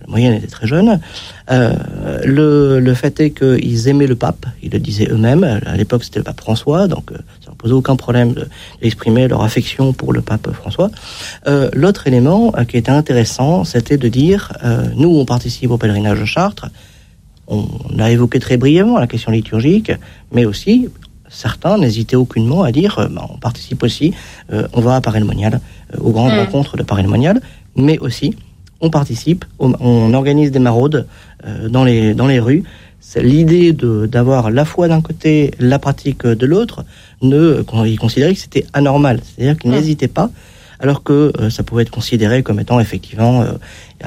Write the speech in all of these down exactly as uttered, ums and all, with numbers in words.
la moyenne était très jeune. Euh, le, le fait est qu'ils aimaient le pape, ils le disaient eux-mêmes. À l'époque, c'était le pape François, donc euh, ça ne posait aucun problème de, d'exprimer leur affection pour le pape François. Euh, l'autre élément euh, qui était intéressant, c'était de dire, euh, nous, on participe au pèlerinage de Chartres. On a évoqué très brièvement la question liturgique, mais aussi, certains n'hésitaient aucunement à dire, euh, bah, on participe aussi, euh, on va à Paray-le-Monial, euh, aux grandes mmh. rencontres de Paray-le-Monial, mais aussi, on participe, on, on organise des maraudes euh, dans les dans les rues. C'est l'idée de d'avoir la foi d'un côté, la pratique de l'autre, ne ils considéraient que c'était anormal, c'est-à-dire qu'ils mmh. n'hésitaient pas, alors que euh, ça pouvait être considéré comme étant effectivement, euh,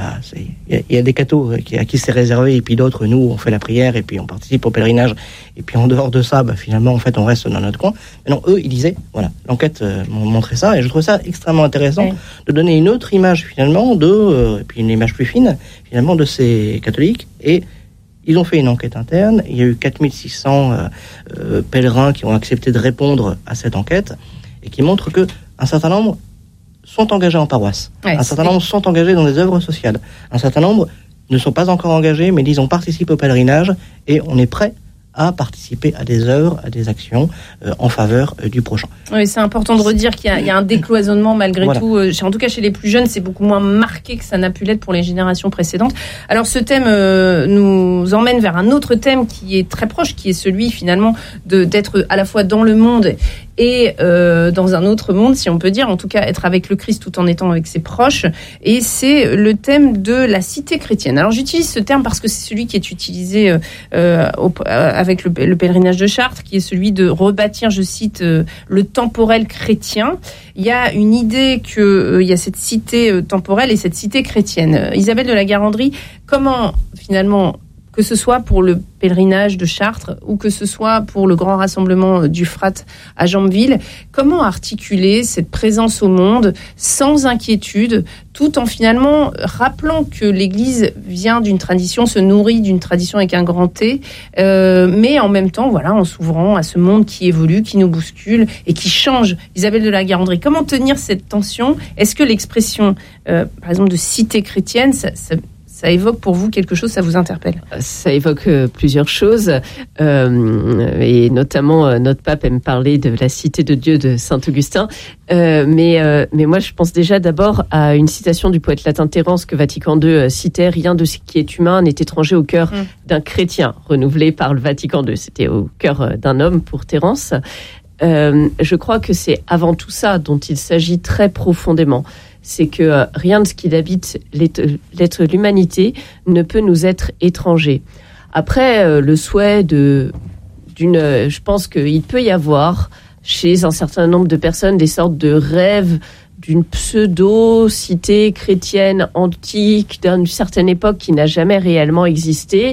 il y, y, y a des cathos qui, à qui c'est réservé, et puis d'autres, nous, on fait la prière, et puis on participe au pèlerinage, et puis en dehors de ça, bah, finalement, en fait, on reste dans notre coin. Mais non, eux, ils disaient, voilà, l'enquête euh, montrait ça, et je trouve ça extrêmement intéressant oui. de donner une autre image, finalement, de, euh, et puis une image plus fine, finalement, de ces catholiques, et ils ont fait une enquête interne, il y a eu quatre mille six cents euh, euh, pèlerins qui ont accepté de répondre à cette enquête, et qui montrent que un certain nombre sont engagés en paroisse. Ouais, un certain nombre sont engagés dans des œuvres sociales. Un certain nombre ne sont pas encore engagés, mais disent on participe au pèlerinage et on est prêt à participer à des œuvres, à des actions euh, en faveur euh, du prochain. Oui, c'est important de redire qu'il y a, il y a un décloisonnement malgré voilà. tout. Euh, en tout cas, chez les plus jeunes, c'est beaucoup moins marqué que ça n'a pu l'être pour les générations précédentes. Alors, ce thème euh, nous emmène vers un autre thème qui est très proche, qui est celui finalement de, d'être à la fois dans le monde et euh, dans un autre monde, si on peut dire, en tout cas être avec le Christ tout en étant avec ses proches. Et c'est le thème de la cité chrétienne. Alors, j'utilise ce terme parce que c'est celui qui est utilisé euh, au, euh, avec le, le pèlerinage de Chartres, qui est celui de rebâtir, je cite, euh, le temporel chrétien. Il y a une idée qu'il euh, y a cette cité euh, temporelle et cette cité chrétienne. Euh, Isabelle de la Garandrie, comment finalement, que ce soit pour le pèlerinage de Chartres ou que ce soit pour le grand rassemblement du Frat à Jambeville, comment articuler cette présence au monde sans inquiétude, tout en finalement rappelant que l'Église vient d'une tradition, se nourrit d'une tradition avec un grand T, euh, mais en même temps, voilà, en s'ouvrant à ce monde qui évolue, qui nous bouscule et qui change. Isabelle de la Garandrie, comment tenir cette tension ? Est-ce que l'expression, euh, par exemple, de cité chrétienne, ça, ça Ça évoque pour vous quelque chose, ça vous interpelle ? Ça évoque euh, plusieurs choses, euh, et notamment euh, notre pape aime parler de la cité de Dieu de Saint Augustin, euh, mais, euh, mais moi je pense déjà d'abord à une citation du poète latin Terence que Vatican deux euh, citait, « Rien de ce qui est humain n'est étranger au cœur mmh. d'un chrétien », renouvelé par le Vatican deux, c'était au cœur euh, d'un homme pour Terence. Euh, je crois que c'est avant tout ça dont il s'agit très profondément. C'est que euh, rien de ce qui habite l'être, l'être l'humanité ne peut nous être étranger. Après, euh, le souhait de, d'une, euh, je pense qu'il peut y avoir chez un certain nombre de personnes des sortes de rêves d'une pseudo-cité chrétienne antique d'une certaine époque qui n'a jamais réellement existé.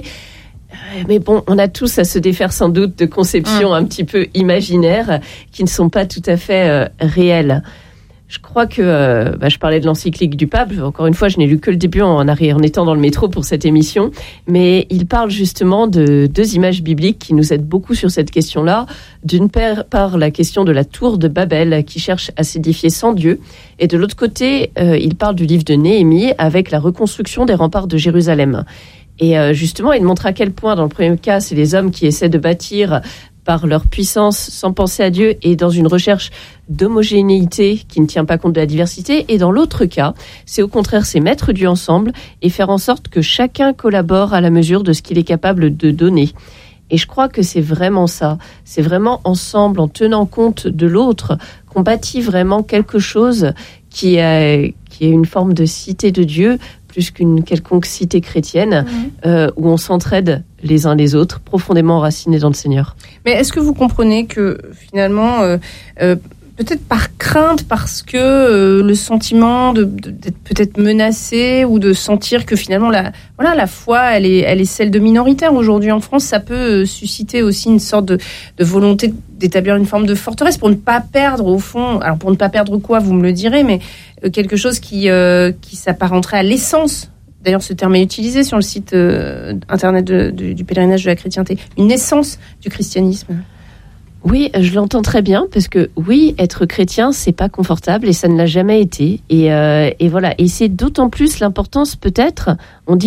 Mais bon, on a tous à se défaire sans doute de conceptions mmh. un petit peu imaginaires qui ne sont pas tout à fait euh, réelles. Je crois que, euh, bah, je parlais de l'encyclique du pape, encore une fois, je n'ai lu que le début en, en étant dans le métro pour cette émission, mais il parle justement de deux images bibliques qui nous aident beaucoup sur cette question-là. D'une part, la question de la tour de Babel qui cherche à s'édifier sans Dieu, et de l'autre côté, euh, il parle du livre de Néhémie avec la reconstruction des remparts de Jérusalem. Et euh, justement, il montre à quel point, dans le premier cas, c'est les hommes qui essaient de bâtir par leur puissance, sans penser à Dieu, et dans une recherche d'homogénéité qui ne tient pas compte de la diversité. Et dans l'autre cas, c'est au contraire, c'est mettre Dieu ensemble et faire en sorte que chacun collabore à la mesure de ce qu'il est capable de donner. Et je crois que c'est vraiment ça. C'est vraiment ensemble, en tenant compte de l'autre, qu'on bâtit vraiment quelque chose qui est, qui est une forme de cité de Dieu, plus qu'une quelconque cité chrétienne, mmh. euh, où on s'entraide les uns les autres, profondément enracinés dans le Seigneur. Mais est-ce que vous comprenez que finalement, euh, euh, peut-être par crainte, parce que euh, le sentiment de, de, d'être peut-être menacé ou de sentir que finalement la, voilà, la foi, elle est, elle est celle de minoritaires aujourd'hui en France, ça peut susciter aussi une sorte de, de volonté d'établir une forme de forteresse pour ne pas perdre au fond, alors pour ne pas perdre quoi, vous me le direz, mais quelque chose qui, euh, qui s'apparenterait à l'essence. D'ailleurs, ce terme est utilisé sur le site euh, internet de, de, du pèlerinage de la chrétienté. Une essence du christianisme. Oui, je l'entends très bien, parce que oui, être chrétien, c'est pas confortable et ça ne l'a jamais été. Et, euh, et voilà. Et c'est d'autant plus l'importance, peut-être, on dit